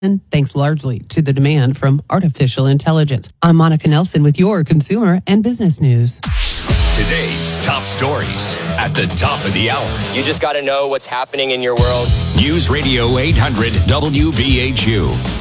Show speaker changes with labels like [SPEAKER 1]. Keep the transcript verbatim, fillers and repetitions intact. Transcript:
[SPEAKER 1] thanks largely to the demand from artificial intelligence. I'm Monica Nelson with your consumer and business news.
[SPEAKER 2] Today's top stories at the top of the hour.
[SPEAKER 3] You just got to know what's happening in your world.
[SPEAKER 2] News Radio eight hundred W V H U.